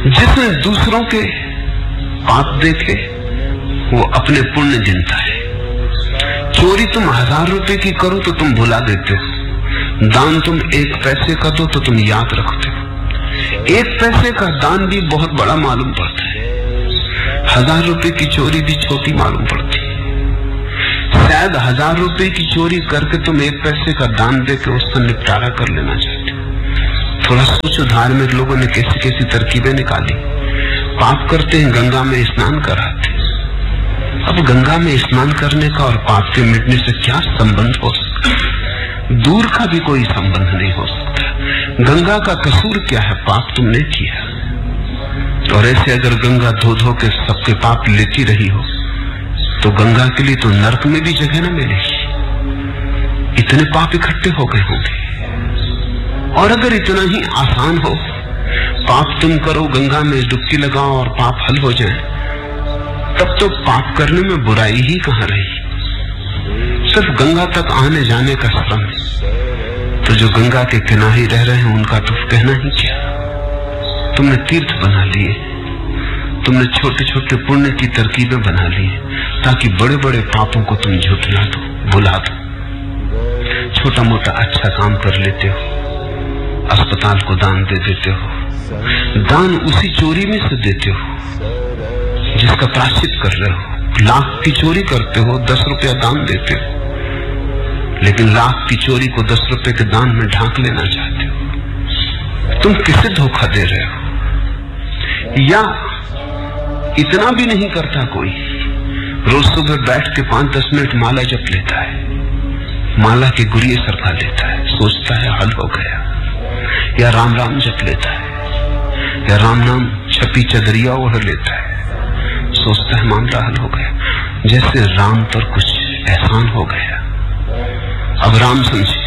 जिसने दूसरों के पाप देखे वो अपने पुण्य गिनता है। चोरी तुम 1000 रुपए की करो तो तुम भुला देते हो, दान तुम 1 पैसे का दो तो तुम याद रखते हो। 1 पैसे का दान भी बहुत बड़ा मालूम पड़ता है, 1000 रुपए की चोरी भी छोटी मालूम पड़ती है। शायद 1000 रुपए की चोरी करके तुम 1 पैसे का दान देके उसका निपटारा कर लेना चाहते हो। थोड़ा सोचो, धार्मिक लोगों ने कैसी कैसी तरकीबें निकाली। पाप करते हैं, गंगा में स्नान कराते। अब गंगा में स्नान करने का और पाप के मिटने से क्या संबंध हो सकता है? दूर का भी कोई संबंध नहीं हो सकता। गंगा का कसूर क्या है? पाप तुमने किया। और ऐसे अगर गंगा धो धो के सबके पाप लेती रही हो तो गंगा के लिए तो नरक में भी जगह न मिलेगी। इतने पाप इकट्ठे हो गए होंगे। और अगर इतना ही आसान हो, पाप तुम करो, गंगा में डुबकी लगाओ और पाप हल हो जाए, तब तो पाप करने में बुराई ही कहां रही। सिर्फ गंगा तक आने जाने का श्रम है। तो जो गंगा के किनारे रह रहे हैं उनका तो कहना ही क्या। तुमने तीर्थ बना लिए, तुमने छोटे छोटे पुण्य की तरकीबें बना ली ताकि बड़े बड़े पापों को तुम झुठला दो, भुला दो। छोटा मोटा अच्छा काम कर लेते हो, अस्पताल को दान दे देते हो, दान उसी चोरी में से देते हो जिसका प्रायश्चित कर रहे हो। लाख की चोरी करते हो, 10 रुपया दान देते हो, लेकिन लाख की चोरी को 10 रुपए के दान में ढांक लेना चाहते हो। तुम किसे धोखा दे रहे हो? या इतना भी नहीं करता कोई, रोज सुबह बैठ के 5-10 मिनट माला जप लेता है, माला के गुरिये सरका लेता है, सोचता है हल हो गया। या राम राम जप लेता है, या राम नाम छपी चदरिया ओढ़ लेता है, सोचता है मामला हल हो गया, जैसे राम पर कुछ एहसान हो गया। अब राम समझे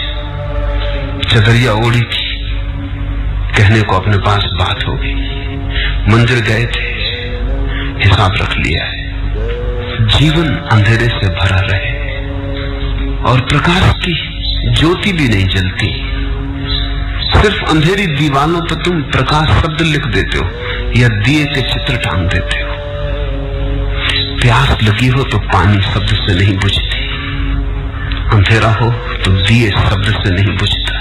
चदरिया ओढ़ी थी, कहने को अपने पास बात हो गई। मंदिर गए थे, हिसाब रख लिया है। जीवन अंधेरे से भरा रहे और प्रकाश की ज्योति भी नहीं जलती। सिर्फ अंधेरी दीवालों पर तुम प्रकाश शब्द लिख देते हो या दिए के चित्र टांग देते हो। प्यास लगी हो तो पानी शब्द से नहीं बुझती, अंधेरा हो तो दिए शब्द से नहीं बुझता।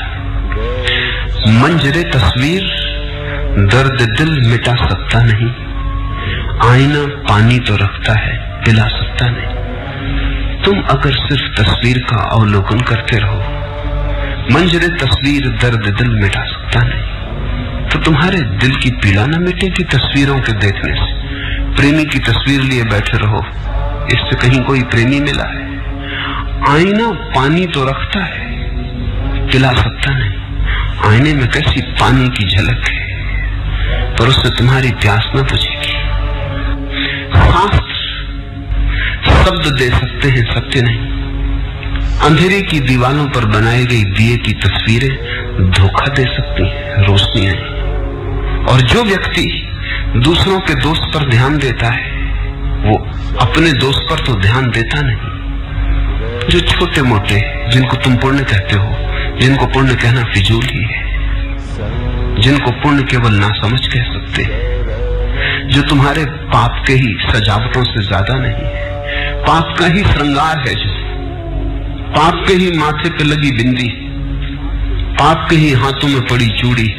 मंजरे तस्वीर दर्द दिल मिटा सकता नहीं, आईना पानी तो रखता है पिला सकता नहीं। तुम अगर सिर्फ तस्वीर का अवलोकन करते रहो, मंजरे तस्वीर दर्द दिल मिटा सकता नहीं, तो तुम्हारे दिल की पीड़ा न मिटेगी तस्वीरों के देखने से। प्रेमी की तस्वीर लिए बैठे रहो, इससे कहीं कोई प्रेमी मिला है? आईना पानी तो रखता है, पिला सकता नहीं। आईने में कैसी पानी की झलक है, पर उससे तुम्हारी प्यास न बुझेगी। शास्त्र शब्द दे सकते हैं, सत्य नहीं। अंधेरे की दीवालों पर बनाई गई दिए की तस्वीरें धोखा दे सकती हैं, रोशनी नहीं। और जो व्यक्ति दूसरों के दोष पर ध्यान देता है वो अपने दोष पर तो ध्यान देता नहीं। जो छोटे मोटे जिनको तुम पुण्य कहते हो, जिनको पुण्य कहना फिजूल ही है, जिनको पुण्य केवल नासमझ कह सकते हैं, जो तुम्हारे पाप के ही सजावटों से ज्यादा नहीं है, पाप का ही श्रृंगार है, जो पाप के ही माथे पे लगी बिंदी, पाप के ही हाथों में पड़ी चूड़ी,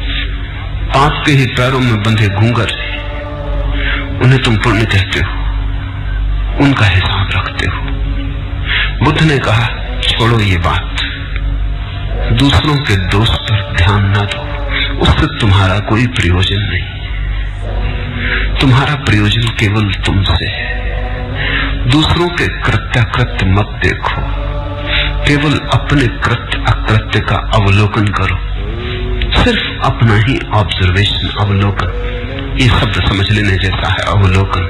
पाप के ही पैरों में बंधे घूंघर, उन्हें तुम पुण्य कहते हो, उनका हिसाब रखते हो। बुद्ध ने कहा छोड़ो ये बात, दूसरों के दोष पर ध्यान न दो, उससे तुम्हारा कोई प्रयोजन नहीं। तुम्हारा प्रयोजन केवल तुमसे है। दूसरों के कृत्याकृत्य मत देखो, केवल अपने कृत्य अकृत्य का अवलोकन करो। सिर्फ अपना ही ऑब्जर्वेशन, अवलोकन, ये शब्द समझ लेने जैसा है। अवलोकन,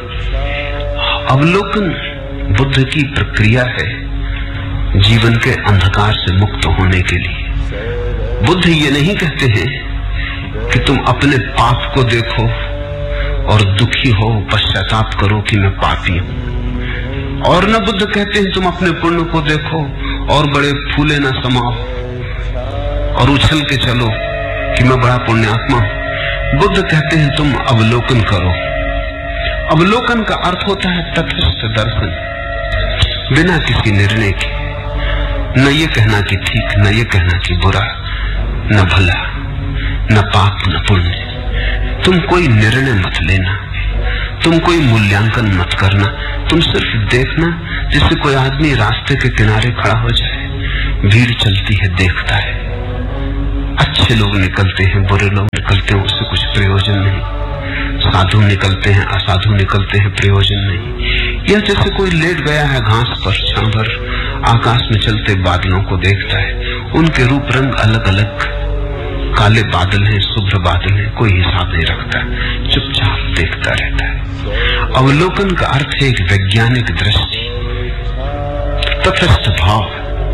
अवलोकन बुद्ध की प्रक्रिया है जीवन के अंधकार से मुक्त होने के लिए। बुद्ध ये नहीं कहते हैं कि तुम अपने पाप को देखो और दुखी हो, पश्चाताप करो कि मैं पापी हूं, और न बुद्ध कहते हैं तुम अपने पुण्य को देखो और बड़े फूले न समाओ और उछल के चलो कि मैं बड़ा पुण्यात्मा हूं। बुद्ध कहते हैं तुम अवलोकन करो। अवलोकन का अर्थ होता है तटस्थ दर्शन, बिना किसी निर्णय के, न ये कहना कि ठीक, न ये कहना कि बुरा, न भला, न पाप, न पुण्य। तुम कोई निर्णय मत लेना, तुम कोई मूल्यांकन मत करना, तुम सिर्फ देखना। जैसे कोई आदमी रास्ते के किनारे खड़ा हो जाए, भीड़ चलती है, देखता है, अच्छे लोग निकलते हैं, बुरे लोग निकलते हैं, उससे कुछ प्रयोजन नहीं। साधु निकलते हैं, असाधु निकलते हैं, प्रयोजन नहीं। यह जैसे कोई लेट गया है घास पर, क्षण भर आकाश में चलते बादलों को देखता है, उनके रूप रंग अलग अलग, काले बादल हैं, शुभ्र बादल हैं, कोई हिसाब नहीं रखता, चुपचाप देखता रहता है। अवलोकन का अर्थ है एक वैज्ञानिक दृष्टि, तटस्थ भाव।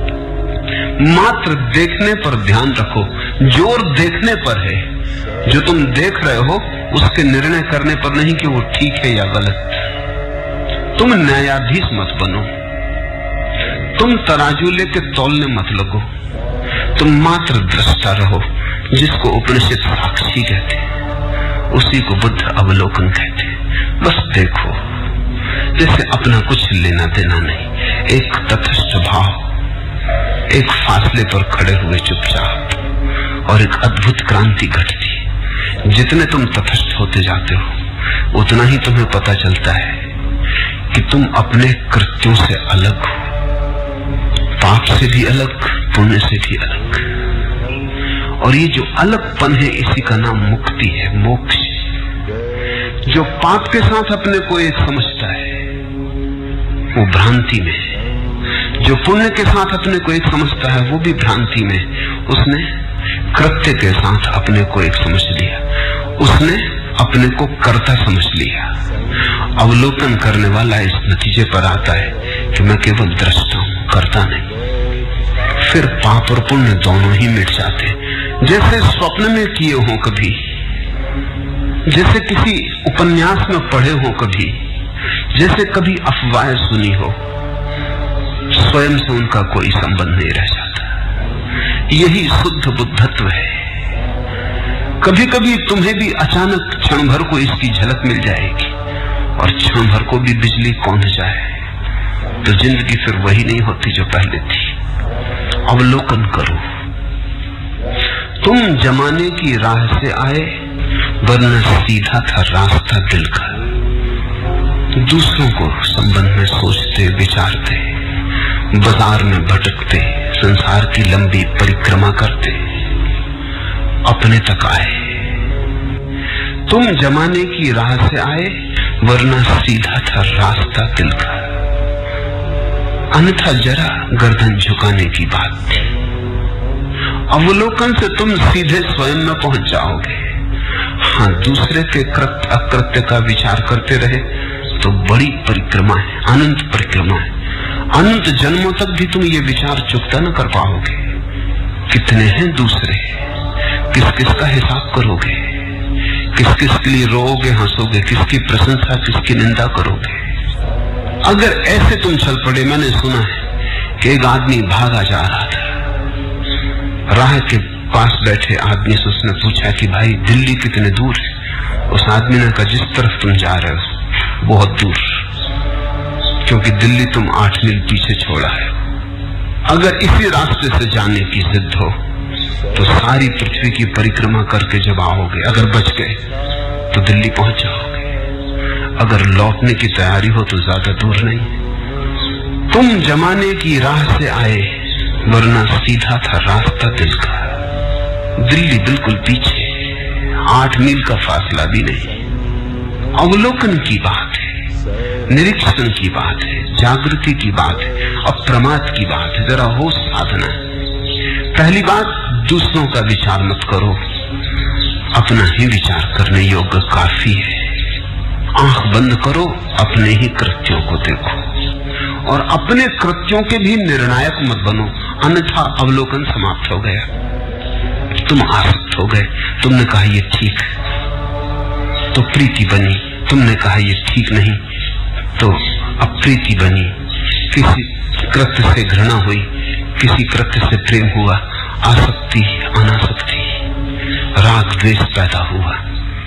मात्र देखने पर ध्यान रखो, जोर देखने पर है। जो तुम देख रहे हो उसके निर्णय करने पर नहीं कि वो ठीक है या गलत। तुम न्यायाधीश मत बनो, तुम तराजू लेके तौलने मत लगो, तुम मात्र दृष्टा रहो, जिसको उपनिषद साक्षी कहते हैं, उसी को बुद्ध अवलोकन कहते हैं। बस देखो, जैसे अपना कुछ लेना देना नहीं, एक तटस्थ भाव, एक फासले पर खड़े हुए चुपचाप, और एक अद्भुत क्रांति घटती। जितने तुम तटस्थ होते जाते हो उतना ही तुम्हें पता चलता है कि तुम अपने कृत्यों से अलग हो, पाप से भी अलग, पुण्य से भी अलग। और ये जो अलगपन है इसी का नाम मुक्ति है, मोक्ष। जो पाप के साथ अपने को एक समझता है वो भ्रांति में, जो पुण्य के साथ अपने को एक समझता है वो भी भ्रांति में। उसने कृत्य के साथ अपने को एक समझ लिया, उसने अपने को कर्ता समझ लिया। अवलोकन करने वाला इस नतीजे पर आता है कि मैं केवल दृष्टा हूं, कर्ता नहीं। फिर पाप और पुण्य दोनों ही मिट जाते, जैसे स्वप्न में किए हो कभी, जैसे किसी उपन्यास में पढ़े हो कभी, जैसे कभी अफवाहें सुनी हो, स्वयं से उनका कोई संबंध नहीं रह जाता। यही शुद्ध बुद्धत्व है। कभी कभी तुम्हें भी अचानक क्षण भर को इसकी झलक मिल जाएगी, और क्षण भर को भी बिजली कौंध जाए तो जिंदगी फिर वही नहीं होती जो पहले थी। अवलोकन करो, तुम जमाने की राह से आए, वरना सीधा था रास्ता दिल का। दूसरों को संबंध में सोचते विचारते, बाजार में भटकते, संसार की लंबी परिक्रमा करते, अपने तक आए। तुम जमाने की राह से आए, वरना सीधा था रास्ता दिल का। अन्यथा जरा गर्दन झुकाने की बात थी। अवलोकन से तुम सीधे स्वयं में पहुंच जाओगे। हाँ, दूसरे के कृत्य अकृत्य का विचार करते रहे तो बड़ी परिक्रमा है, अनंत परिक्रमा है। अनंत जन्मों तक भी तुम ये विचार चुकता न कर पाओगे। कितने हैं दूसरे, किस किस का हिसाब करोगे, किस किस के लिए रोओगे, हंसोगे, किसकी प्रशंसा, किसकी निंदा करोगे। अगर ऐसे तुम चल पड़े, मैंने सुना है कि एक आदमी भागा जा रहा था, राह के पास बैठे आदमी से उसने पूछा कि भाई दिल्ली कितने दूर है। उस आदमी ने कहा जिस तरफ तुम जा रहे हो बहुत दूर, क्योंकि दिल्ली तुम 8 मील पीछे छोड़ा है। अगर इसी रास्ते से जाने की जिद हो तो सारी पृथ्वी की परिक्रमा करके जब आओगे, अगर बच गए तो दिल्ली पहुंच जाओगे। अगर लौटने की तैयारी हो तो ज्यादा दूर नहीं। तुम जमाने की राह से आए, वरना सीधा था रास्ता दिल का। दिल्ली बिल्कुल पीछे, 8 मील का फासला भी नहीं। अवलोकन की बात है, निरीक्षण की बात है, जागृति की बात है, अप्रमाद की बात है, जरा होश साधना है। पहली बात, दूसरों का विचार मत करो, अपना ही विचार करने योग्य काफी है। आंख बंद करो, अपने ही कृत्यों को देखो, और अपने कृत्यों के भी निर्णायक मत बनो, अन्यथा अवलोकन समाप्त हो गया। तुम आसक्त हो गए, तुमने कहा ये ठीक, तो प्रीति बनी, तुमने कहा ये ठीक नहीं, तो अप्रीति बनी। किसी कृत्य से घृणा हुई, किसी कृत्य से प्रेम हुआ, आसक्ति, अनासक्ति, राग द्वेष पैदा हुआ।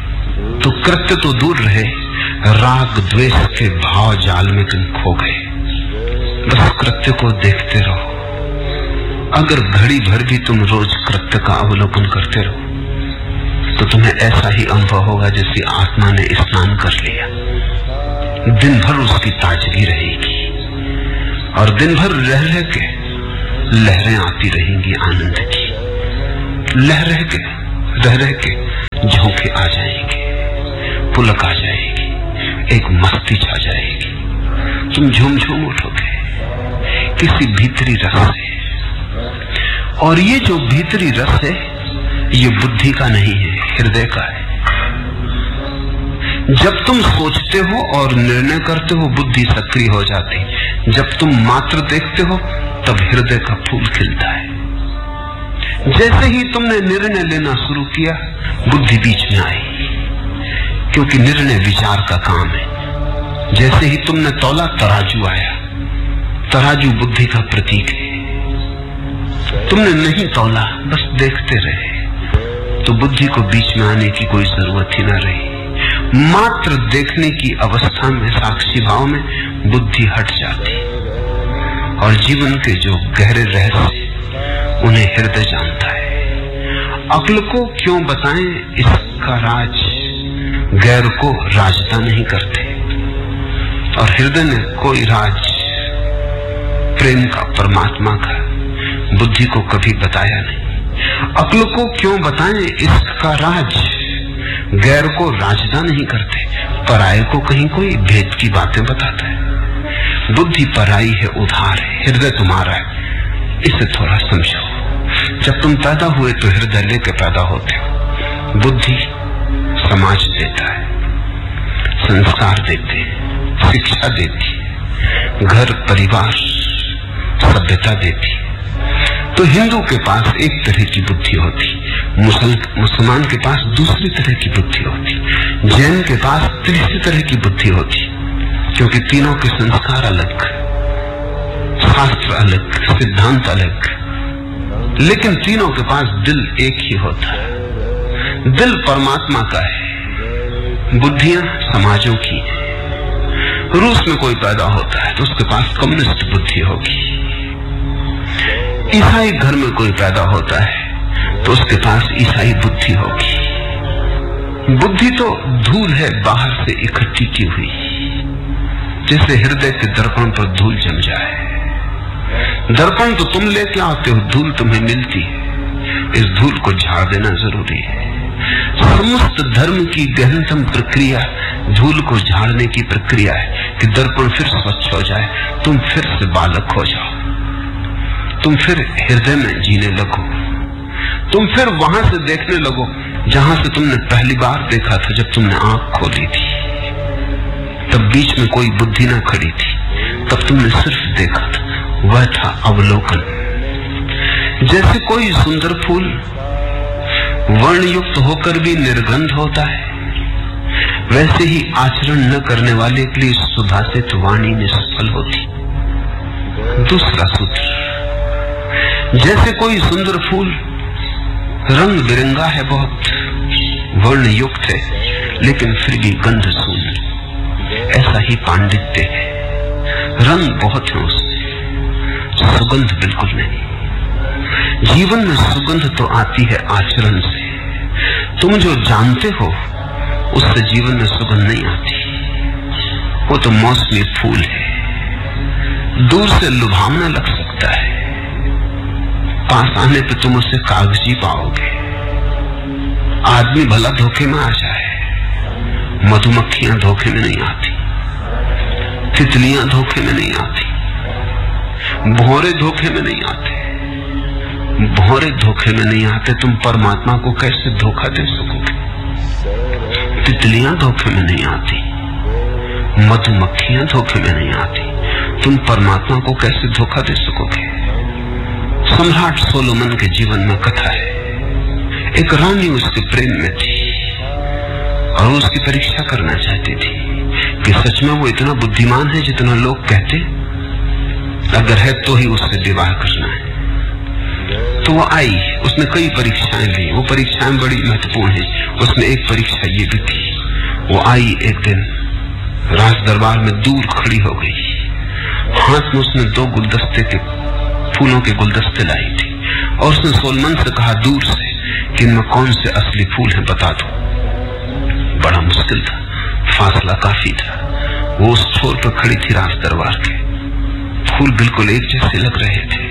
तो कृत्य तो दूर रहे, राग द्वेष के भाव जाल में तुम खो गए। बस कृत्य को देखते रहो। अगर घड़ी भर भी तुम रोज कृत्य का अवलोकन करते रहो तो तुम्हें ऐसा ही अनुभव होगा जैसे आत्मा ने स्नान कर लिया। दिन भर उसकी ताजगी रहेगी और दिन भर रह रह के लहरें आती रहेंगी आनंद की। रह रह के झोंके आ जाएंगे, पुलक आ जाएगी, एक मस्ती छा जाएगी। तुम झूम झूम उठोगे किसी भीतरी रस से। और ये जो भीतरी रस है ये बुद्धि का नहीं है, हृदय का है। जब तुम सोचते हो और निर्णय करते हो बुद्धि सक्रिय हो जाती। जब तुम मात्र देखते हो तब हृदय का फूल खिलता है। जैसे ही तुमने निर्णय लेना शुरू किया बुद्धि बीच में आई, क्योंकि निर्णय विचार का काम है। जैसे ही तुमने तौला तराजू आया। तराजू बुद्धि का प्रतीक है। तुमने नहीं तौला, बस देखते रहे तो बुद्धि को बीच में आने की कोई जरूरत ही ना रही। मात्र देखने की अवस्था में, साक्षी भाव में बुद्धि हट जाती और जीवन के जो गहरे रहस्य उन्हें हृदय जानता है। अक्ल को क्यों बताएं इसका राज, गैर को राजता नहीं करते। और हृदय ने कोई राज प्रेम का, परमात्मा का, बुद्धि को कभी बताया नहीं। अक्ल को क्यों बताएं इसका राज, गैर को राजदा नहीं करते। पराये को कहीं कोई भेद की बातें बताता है। बुद्धि पराई है, उधार है, हृदय तुम्हारा है। इसे थोड़ा समझो। जब तुम पैदा हुए तो हृदय लेके पैदा होते हो। बुद्धि समाज देता है, संस्कार देते हैं, शिक्षा देती है, घर परिवार सभ्यता देती। तो हिंदू के पास एक तरह की बुद्धि होती, मुसलमान के पास दूसरी तरह की बुद्धि होती, जैन के पास तीसरी तरह की बुद्धि होती। क्योंकि तीनों के संस्कार अलग, शास्त्र अलग, सिद्धांत अलग, लेकिन तीनों के पास दिल एक ही होता है। दिल परमात्मा का है, बुद्धियां समाजों की है। रूस में कोई पैदा होता है तो उसके पास कम्युनिस्ट बुद्धि होगी। ईसाई घर में कोई पैदा होता है तो उसके पास ईसाई बुद्धि होगी। बुद्धि तो धूल है बाहर से इकट्ठी की हुई, जैसे हृदय के दर्पण पर धूल जम जाए। दर्पण तो तुम लेके आते हो, धूल तुम्हें मिलती है। इस धूल को झाड़ देना जरूरी है। समस्त धर्म की गहनतम प्रक्रिया धूल को झाड़ने की प्रक्रिया है कि दर्पण फिर स्वच्छ हो जाए, तुम फिर से बालक हो जाओ, तुम फिर हृदय में जीने लगो, तुम फिर वहां से देखने लगो जहां से तुमने पहली बार देखा था, जब तुमने आंख खोली थी। तब बीच में कोई बुद्धि ना खड़ी थी, तब तुमने सिर्फ देखा था, वह था अवलोकन। जैसे कोई सुंदर फूल वर्ण युक्त होकर भी निर्गंध होता है, वैसे ही आचरण न करने वाले के लिए सुधासित वाणी निष्फल होती। दूसरा सूत्र, जैसे कोई सुंदर फूल रंग बिरंगा है, बहुत वर्ण युक्त है, लेकिन फिर भी गंध शून्य, ऐसा ही पांडित्य है। रंग बहुत है उसमें, सुगंध बिल्कुल नहीं। जीवन में सुगंध तो आती है आचरण से। तुम जो जानते हो उससे जीवन में सुगंध नहीं आती। वो तो मौसमी फूल है, दूर से लुभावना लग सकता है, पास आने पे तुम उससे कागजी पाओगे। आदमी भला धोखे में आ जाए, मधुमक्खियां धोखे में नहीं आती, तितलियां धोखे में नहीं आती, भौरे धोखे में नहीं आते। भौरे धोखे में नहीं आते, तुम परमात्मा को कैसे धोखा दे सकोगे? तितलियां धोखे में नहीं आती, मधुमक्खियां धोखे में नहीं आती, तुम परमात्मा को कैसे धोखा दे सकोगे? सम्राट सोलोमन के जीवन में कथा है, एक रानी उसके प्रेम में थी और वो उसकी परीक्षा करना चाहती थी कि सच में वो इतना बुद्धिमान है जितना लोग कहते, अगर है तो ही उससे विवाह करना है। तो वो आई, उसने कई परीक्षाएं ली, वो परीक्षाएं बड़ी महत्वपूर्ण है। उसमें एक परीक्षा ये भी थी वो आई एक दिन राज दरबार में दूर खड़ी हो गई। हाथ में उसने 2 गुलदस्ते के फूलों के गुलदस्ते लाई थी और उसने सोलमन से कहा दूर से कि इनमें कौन से असली फूल हैं बता दो। बड़ा मुश्किल था, फासला काफी था। वो उस छोर पर खड़ी थी राज दरबार के, फूल बिल्कुल एक जैसे लग रहे थे।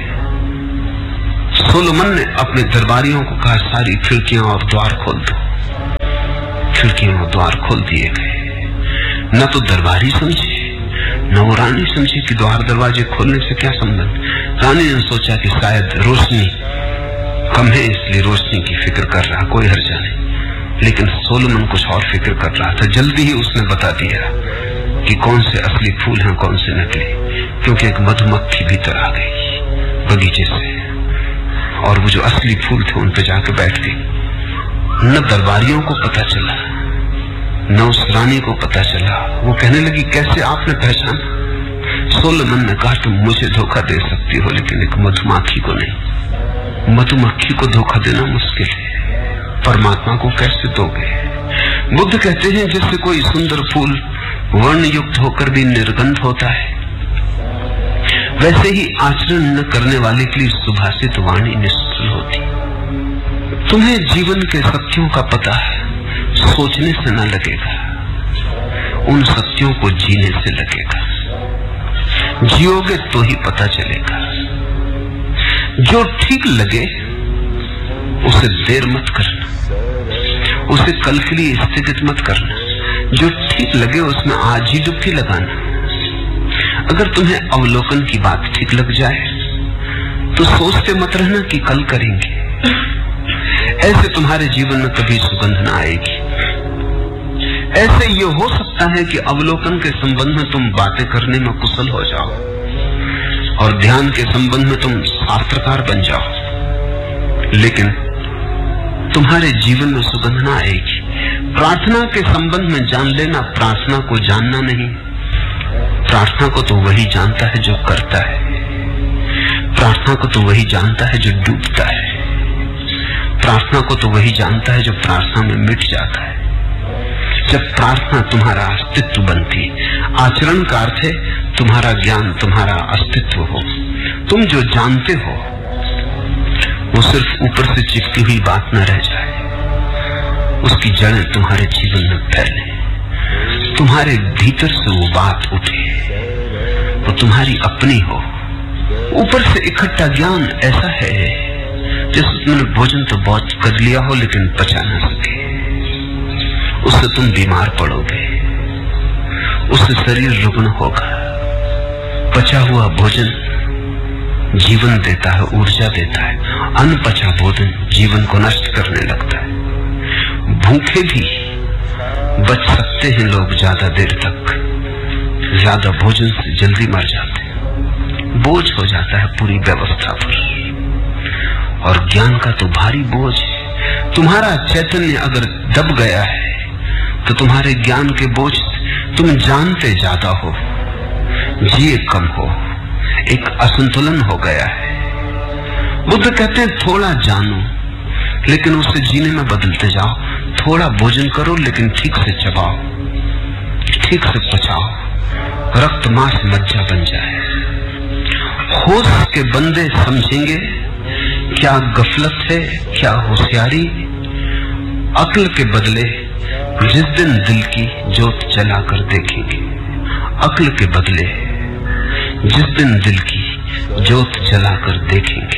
सोलोमन ने अपने दरबारियों को कहा सारी खिड़कियां और द्वार खोल दो। खिड़कियां और द्वार खोल दिए गए। न तो दरबारी समझे न वो रानी समझी कि द्वार दरवाजे खोलने से क्या संबंध। रानी ने सोचा कि शायद रोशनी कम है इसलिए रोशनी की फिक्र कर रहा, कोई हर्जा नहीं। लेकिन सोलोमन कुछ और फिक्र कर रहा था। जल्दी ही उसने बता दिया कि कौन से असली फूल हैं कौन से नकली, क्योंकि एक मधुमक्खी भीतर आ गई बगीचे से और वो जो असली फूल थे उन पे जाके बैठ गई। न दरबारियों को पता चला न उस रानी को पता चला। वो कहने लगी कैसे आपने पहचाना? सोलोमन ने कहा तुम मुझे धोखा दे सकती हो लेकिन एक मधुमक्खी को नहीं। मधुमक्खी को धोखा देना मुश्किल है, परमात्मा को कैसे दोगे? बुद्ध कहते हैं जैसे कोई सुंदर फूल वर्ण युक्त होकर भी निर्गंध होता है, वैसे ही आचरण न करने वाले के लिए सुभाषित वाणी निष्फल होती। तुम्हें जीवन के सत्यों का पता है, सोचने से न लगेगा, उन सत्यों को जीने से लगेगा। जियोगे तो ही पता चलेगा। जो ठीक लगे उसे देर मत करना, उसे कल के लिए स्थगित मत करना। जो ठीक लगे उसमें आज ही डुबकी लगाना। अगर तुम्हें अवलोकन की बात ठीक लग जाए तो सोचते मत रहना कि कल करेंगे। ऐसे तुम्हारे जीवन में कभी सुगंध न आएगी। ऐसे ये हो सकता है कि अवलोकन के संबंध में तुम बातें करने में कुशल हो जाओ और ध्यान के संबंध में तुम शास्त्रकार बन जाओ, लेकिन तुम्हारे जीवन में सुगंध न आएगी। प्रार्थना के संबंध में जान लेना, प्रार्थना को जानना नहीं। प्रार्थना को तो वही जानता है जो करता है। प्रार्थना को तो वही जानता है जो डूबता है। प्रार्थना को तो वही जानता है जो प्रार्थना में मिट जाता है। जब प्रार्थना तुम्हारा अस्तित्व बनती, आचरण का अर्थ है तुम्हारा ज्ञान तुम्हारा अस्तित्व हो। तुम जो जानते हो वो सिर्फ ऊपर से चिपकी हुई बात न रह जाए, उसकी जड़ें तुम्हारे जीवन में फैले, तुम्हारे भीतर से वो बात उठे, वो तुम्हारी अपनी हो। ऊपर से इकट्ठा ज्ञान ऐसा है जैसे तुमने भोजन तो बहुत कर लिया हो लेकिन पचा ना सके, उससे तुम बीमार पड़ोगे, उससे शरीर रुग्ण होगा। पचा हुआ भोजन जीवन देता है, ऊर्जा देता है। अनपचा भोजन जीवन को नष्ट करने लगता है। भूखे भी बच सकते हैं लोग ज्यादा देर तक, ज्यादा भोजन से जल्दी मर जाते हैं। बोझ हो जाता है पूरी व्यवस्था पर, और ज्ञान का तो भारी बोझ है। तुम्हारा चैतन्य अगर दब गया है तो तुम्हारे ज्ञान के बोझ तुम जानते ज्यादा हो, जिए कम हो, एक असंतुलन हो गया है। बुद्ध कहते हैं थोड़ा जानो लेकिन उसे जीने में बदलते जाओ। थोड़ा भोजन करो लेकिन ठीक से चबाओ, ठीक से पचाओ, रक्त मांस मज्जा बन जाए। होश के बंदे समझेंगे क्या गफलत है क्या होशियारी। अक्ल के बदले जिस दिन दिल की जोत जलाकर देखेंगे, अक्ल के बदले जिस दिन दिल की जोत जलाकर देखेंगे,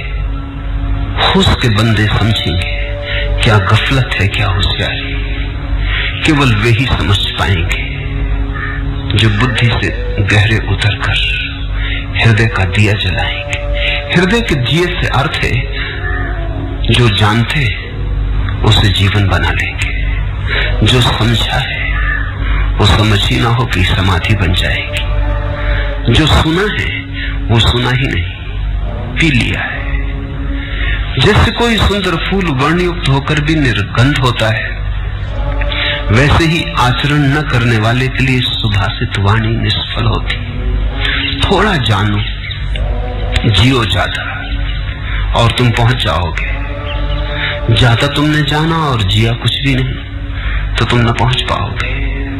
होश के बंदे समझेंगे क्या गफलत है क्या होशियारी। केवल वे ही समझ पाएंगे जो बुद्धि से गहरे उतरकर हृदय का दिया जलाएंगे। हृदय के दिए से अर्थ है जो जानते उसे जीवन बना लेंगे, जो समझा है वो समझ ही ना हो कि समाधि बन जाएगी, जो सुना है वो सुना ही नहीं पी लिया है। जैसे कोई सुंदर फूल वर्णयुक्त होकर भी निर्गंध होता है, वैसे ही आचरण न करने वाले के लिए सुभाषित वाणी निष्फल होती। थोड़ा जानो, जियो ज्यादा और तुम पहुंच जाओगे। ज्यादा तुमने जाना और जिया कुछ भी नहीं तो तुम न पहुंच पाओगे।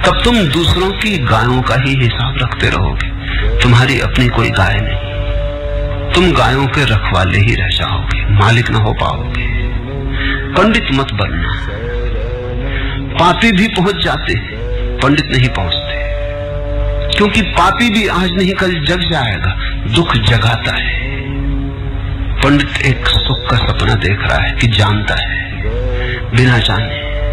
तब तुम दूसरों की गायों का ही हिसाब रखते रहोगे, तुम्हारी अपनी कोई गाय नहीं। तुम गायों के रखवाले ही रह जाओगे, मालिक न हो पाओगे। पंडित मत बनना। पापी भी पहुंच जाते, पंडित नहीं पहुंचते, क्योंकि पापी भी आज नहीं कल जग जाएगा, दुख जगाता है। पंडित एक सुख का सपना देख रहा है कि जानता है बिना जाने।